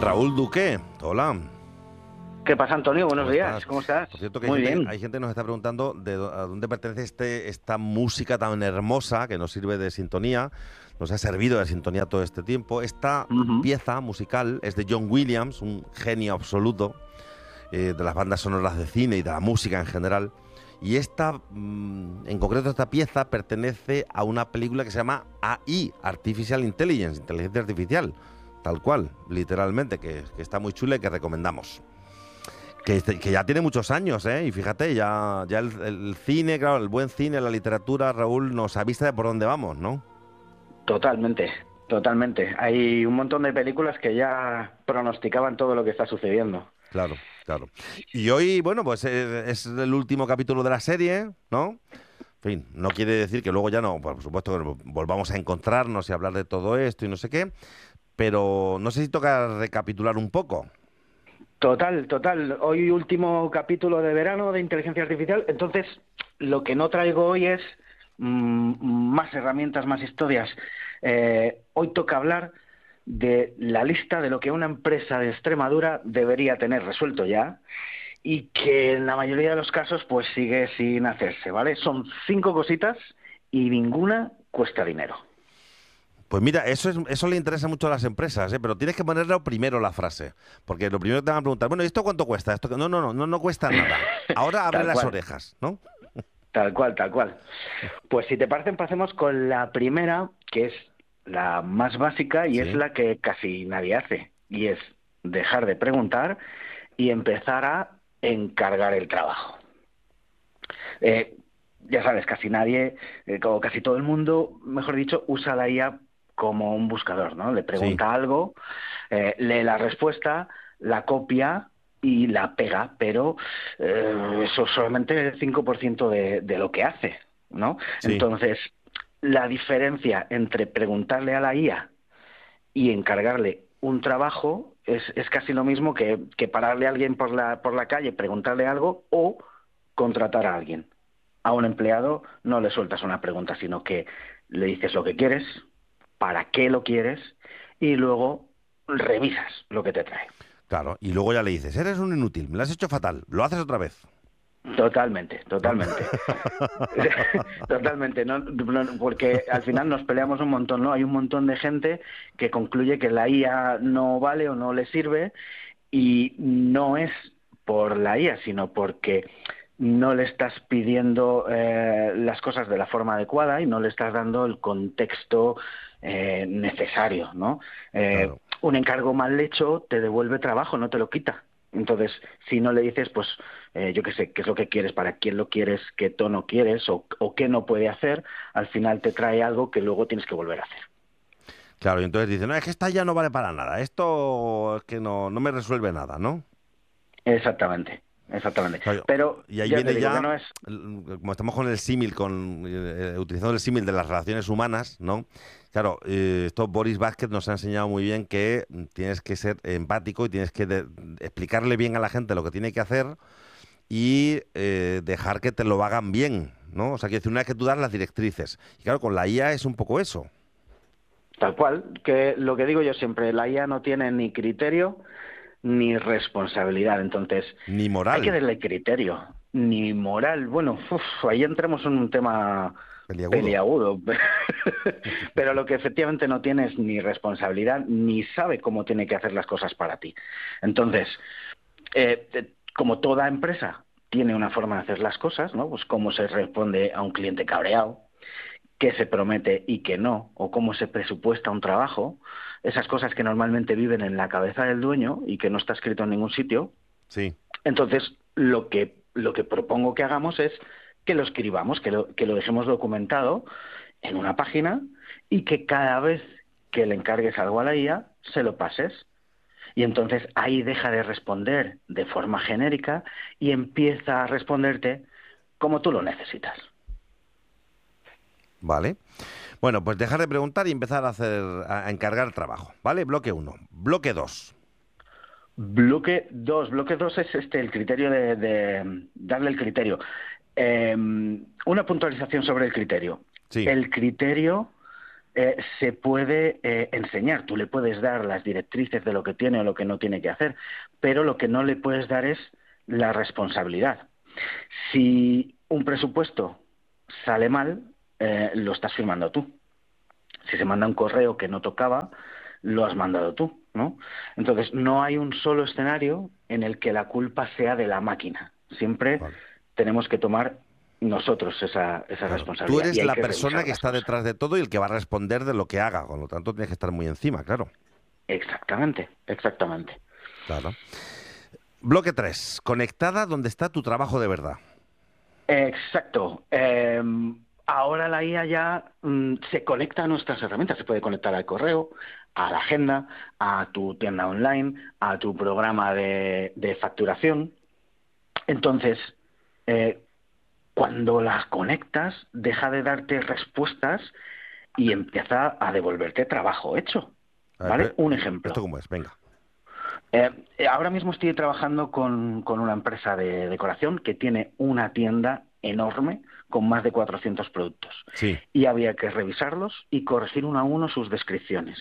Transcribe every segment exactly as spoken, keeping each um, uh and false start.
Raúl Duque, hola. ¿Qué pasa, Antonio? Buenos ¿Cómo días. estás? ¿Cómo estás? Por cierto, que hay Muy gente, bien. hay gente que nos está preguntando de dó- a dónde pertenece este, esta música tan hermosa que nos sirve de sintonía, nos ha servido de sintonía todo este tiempo. Esta Ujú. pieza musical es de John Williams, un genio absoluto eh, de las bandas sonoras de cine y de la música en general. Y esta, mm, en concreto esta pieza, pertenece a una película que se llama A I, Artificial Intelligence, Inteligencia Artificial, tal cual, literalmente, que, que está muy chula y que recomendamos. Que, este- que ya tiene muchos años, ¿eh? Y fíjate, ya, ya el, el cine, claro, el buen cine, la literatura, Raúl, nos avisa de por dónde vamos, ¿no? Totalmente, totalmente. Hay un montón de películas que ya pronosticaban todo lo que está sucediendo. Claro, claro. Y hoy, bueno, pues eh, es el último capítulo de la serie, ¿no? En fin, no quiere decir que luego ya no, por supuesto, que volvamos a encontrarnos y hablar de todo esto y no sé qué, pero no sé si toca recapitular un poco. Total, total. Hoy último capítulo de verano de inteligencia artificial. Entonces, lo que no traigo hoy es mm, más herramientas, más historias. Eh, hoy toca hablar de la lista de lo que una empresa de Extremadura debería tener resuelto ya y que en la mayoría de los casos pues sigue sin hacerse, ¿vale? Son cinco cositas y ninguna cuesta dinero. Pues mira, eso es, eso le interesa mucho a las empresas, ¿eh? Pero tienes que ponerlo primero la frase, porque lo primero que te van a preguntar, bueno, ¿y esto cuánto cuesta? Esto, que- no, no, no, no, no cuesta nada. Ahora abre Tal las cual, orejas, ¿no? tal cual, tal cual. Pues si te parece, empecemos con la primera, que es la más básica y es Sí, la que casi nadie hace, y es dejar de preguntar y empezar a encargar el trabajo. Eh, ya sabes, casi nadie, eh, o casi todo el mundo, mejor dicho, usa la I A como un buscador, ¿no? Le sí, pregunta algo, eh, lee la respuesta, la copia y la pega, pero eh, eso es solamente el cinco por ciento de, de lo que hace, ¿no? sí. Entonces, la diferencia entre preguntarle a la I A y encargarle un trabajo es, es casi lo mismo que, que pararle a alguien por la, por la calle, preguntarle algo o contratar a alguien. A un empleado no le sueltas una pregunta, sino que le dices lo que quieres, para qué lo quieres y luego revisas lo que te trae. Claro, y luego ya le dices, eres un inútil, me lo has hecho fatal, lo haces otra vez, Totalmente, ¿no? totalmente. Totalmente, ¿no? No, porque al final nos peleamos un montón, ¿no? Hay un montón de gente que concluye que la I A no vale o no le sirve y no es por la I A, sino porque no le estás pidiendo eh, las cosas de la forma adecuada y no le estás dando el contexto eh, necesario, ¿no? Eh, Claro. un encargo mal hecho te devuelve trabajo, no te lo quita. Entonces, si no le dices, pues, eh, yo qué sé, qué es lo que quieres, para quién lo quieres, qué tono quieres o, o qué no puede hacer, al final te trae algo que luego tienes que volver a hacer. Claro, y entonces dicen, no, es que esta ya no vale para nada, esto es que no, no me resuelve nada, ¿no? Exactamente, exactamente. Claro, Pero y ahí ya te viene digo que ya, no es. el- como estamos con el símil, con eh, utilizando el símil de las relaciones humanas, ¿no? Claro, eh, esto Boris Vázquez nos ha enseñado muy bien que mm, tienes que ser empático y tienes que de- explicarle bien a la gente lo que tiene que hacer y eh, dejar que te lo hagan bien, ¿no? O sea, que decir, una vez que tú das las directrices. Y claro, con la I A es un poco eso. Tal cual, que lo que digo yo siempre, la I A no tiene ni criterio ni responsabilidad, entonces Ni hay que moral, darle criterio, ni moral. Bueno, uf, ahí entramos en un tema peliagudo. peliagudo, pero lo que efectivamente no tiene es ni responsabilidad ni sabe cómo tiene que hacer las cosas para ti. Entonces, eh, eh, como toda empresa tiene una forma de hacer las cosas, ¿no? Pues cómo se responde a un cliente cabreado, qué se promete y qué no, o cómo se presupuesta un trabajo, esas cosas que normalmente viven en la cabeza del dueño y que no está escrito en ningún sitio. Sí, Entonces, lo que, lo que propongo que hagamos es que lo escribamos, que lo, que lo dejemos documentado en una página y que cada vez que le encargues algo a la I A, se lo pases. Y entonces ahí deja de responder de forma genérica y empieza a responderte como tú lo necesitas. vale. Bueno, pues dejar de preguntar y empezar a hacer, a a encargar trabajo, ¿vale? Bloque uno. Bloque dos. Bloque dos, bloque dos es este el criterio de, de darle el criterio. Eh, una puntualización sobre el criterio. Sí, El criterio eh, se puede eh, enseñar. Tú le puedes dar las directrices de lo que tiene o lo que no tiene que hacer, pero lo que no le puedes dar es la responsabilidad. Si un presupuesto sale mal, eh, lo estás firmando tú. Si se manda un correo que no tocaba, lo has mandado tú, ¿no? Entonces, no hay un solo escenario en el que la culpa sea de la máquina. Siempre Vale. tenemos que tomar nosotros esa, esa Claro. Tú responsabilidad eres y hay la que persona revisar que las está cosas. detrás de todo y el que va a responder de lo que haga, con lo tanto tienes que estar muy encima, claro. Exactamente, exactamente. Claro. Bloque tres. Conectada donde está tu trabajo de verdad. Exacto. Eh, ahora la I A ya mm, se conecta a nuestras herramientas. Se puede conectar al correo, a la agenda, a tu tienda online, a tu programa de, de facturación. Entonces, eh, cuando las conectas, deja de darte respuestas y empieza a devolverte trabajo hecho. A ver, ¿Vale? pero, Un ¿esto ejemplo. cómo es? Venga. Eh, ahora mismo estoy trabajando con, con una empresa de decoración que tiene una tienda enorme con más de cuatrocientos productos Sí. y había que revisarlos y corregir uno a uno sus descripciones.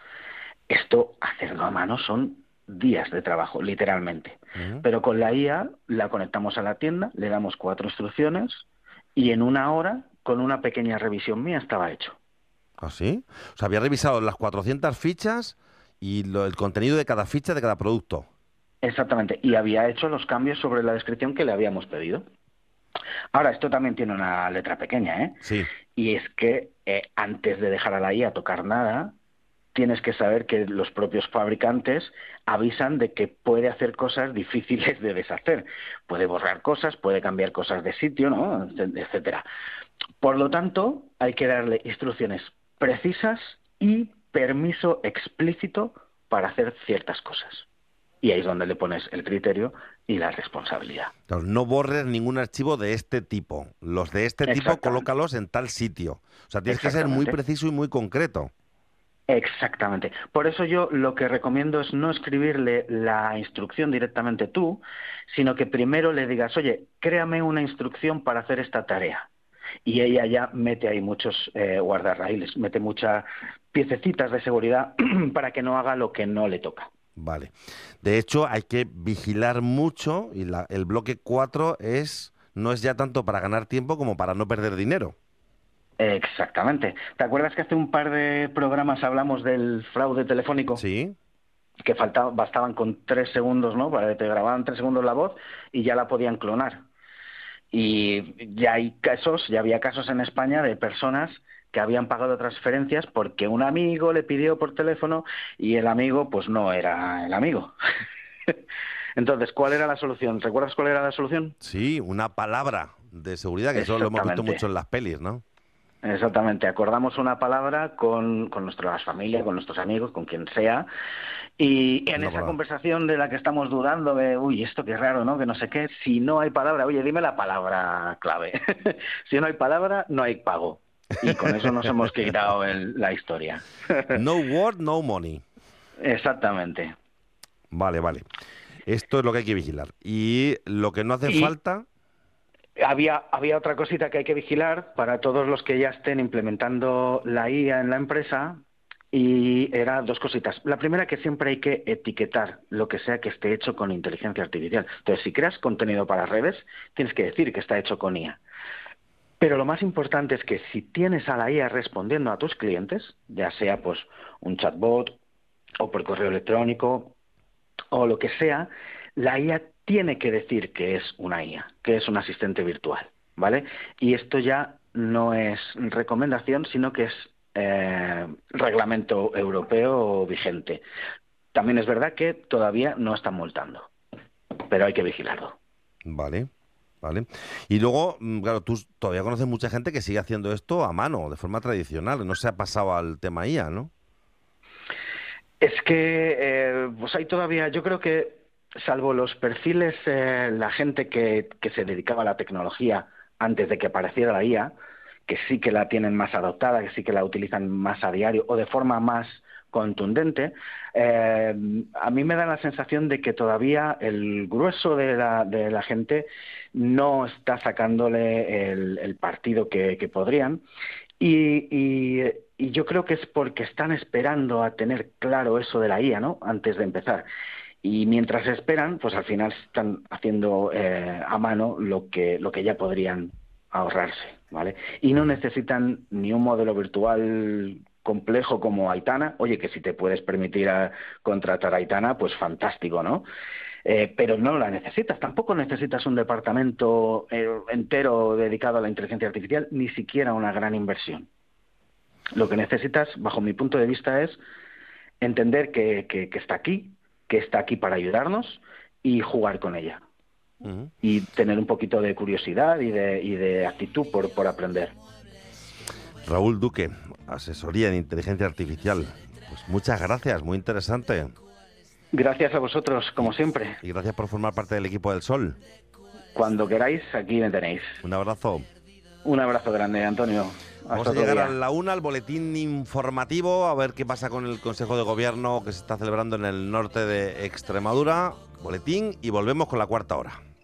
Esto, hacerlo a mano, son días de trabajo, literalmente. Ujú. Pero con la I A la conectamos a la tienda, le damos cuatro instrucciones y en una hora, con una pequeña revisión mía, estaba hecho. ¿Ah, sí? O sea, había revisado las cuatrocientas fichas y lo- el contenido de cada ficha de cada producto. Exactamente. Y había hecho los cambios sobre la descripción que le habíamos pedido. Ahora, esto también tiene una letra pequeña, ¿eh? Sí. Y es que eh, antes de dejar a la I A tocar nada, tienes que saber que los propios fabricantes avisan de que puede hacer cosas difíciles de deshacer. Puede borrar cosas, puede cambiar cosas de sitio, ¿no? Etcétera. Por lo tanto, hay que darle instrucciones precisas y permiso explícito para hacer ciertas cosas. Y ahí es donde le pones el criterio y la responsabilidad. Claro, no borres ningún archivo de este tipo. Los de este tipo, Exactamente, colócalos en tal sitio. O sea, tienes que ser muy exactamente. preciso y muy concreto. Exactamente. Por eso yo lo que recomiendo es no escribirle la instrucción directamente tú, sino que primero le digas, oye, créame una instrucción para hacer esta tarea. Y ella ya mete ahí muchos eh, guardarraíles, mete muchas piececitas de seguridad para que no haga lo que no le toca. Vale. De hecho, hay que vigilar mucho y la- el bloque cuatro es, no es ya tanto para ganar tiempo como para no perder dinero. Exactamente. ¿Te acuerdas que hace un par de programas hablamos del fraude telefónico? Sí, Que faltaba, bastaban con tres segundos, ¿no? Para que te grababan tres segundos la voz y ya la podían clonar. Y ya hay casos, ya había casos en España de personas que habían pagado transferencias porque un amigo le pidió por teléfono y el amigo pues no era el amigo. Entonces, ¿cuál era la solución? ¿Recuerdas cuál era la solución? sí, una palabra de seguridad, que eso lo hemos visto Exactamente. mucho en las pelis, ¿no? Exactamente, acordamos una palabra con, con nuestra familia, con nuestros amigos, con quien sea, y en Una esa palabra. conversación de la que estamos dudando de, uy, esto qué raro, ¿no? Que no sé qué, si no hay palabra, oye, dime la palabra clave. Si no hay palabra, no hay pago. Y con eso nos hemos quitado el- la historia. No word, no money. Exactamente. Vale, vale. Esto es lo que hay que vigilar. Y lo que no hace Y falta, había, había otra cosita que hay que vigilar para todos los que ya estén implementando la I A en la empresa y era dos cositas. La primera, que siempre hay que etiquetar lo que sea que esté hecho con inteligencia artificial. Entonces, si creas contenido para redes, tienes que decir que está hecho con I A. Pero lo más importante es que si tienes a la I A respondiendo a tus clientes, ya sea pues un chatbot o por correo electrónico o lo que sea, la I A tiene que decir que es una I A, que es un asistente virtual, ¿vale? Y esto ya no es recomendación, sino que es eh, reglamento europeo vigente. También es verdad que todavía no están multando, pero hay que vigilarlo. vale, vale. Y luego, mm, claro, tú todavía conoces mucha gente que sigue haciendo esto a mano, de forma tradicional, no se ha pasado al tema I A, ¿no? Es que eh, pues hay todavía, yo creo que salvo los perfiles, eh, la gente que, que se dedicaba a la tecnología antes de que apareciera la I A, que sí que la tienen más adoptada, que sí que la utilizan más a diario o de forma más contundente, eh, a mí me da la sensación de que todavía el grueso de la, de la gente no está sacándole el, el partido que, que podrían. Y, y y yo creo que es porque están esperando a tener claro eso de la I A, ¿no? Antes de empezar. Y mientras esperan, pues al final están haciendo eh, a mano lo que, lo que ya podrían ahorrarse, ¿vale? Y no necesitan ni un modelo virtual complejo como Aitana. Oye, que si te puedes permitir a contratar a Aitana, pues fantástico, ¿no? Eh, pero no la necesitas. Tampoco necesitas un departamento eh, entero dedicado a la inteligencia artificial, ni siquiera una gran inversión. Lo que necesitas, bajo mi punto de vista, es entender que, que, que está aquí, que está aquí para ayudarnos y jugar con ella. Uh-huh. Y tener un poquito de curiosidad y de, y de actitud por, por aprender. Raúl Duque, asesoría en inteligencia artificial. Pues muchas gracias, muy interesante. Gracias a vosotros, como siempre. Y gracias por formar parte del equipo del Sol. Cuando queráis, aquí me tenéis. Un abrazo. Un abrazo grande, Antonio. Hasta Vamos a llegar a la una, al boletín informativo, a ver qué pasa con el Consejo de Gobierno que se está celebrando en el norte de Extremadura. Boletín y volvemos con la cuarta hora.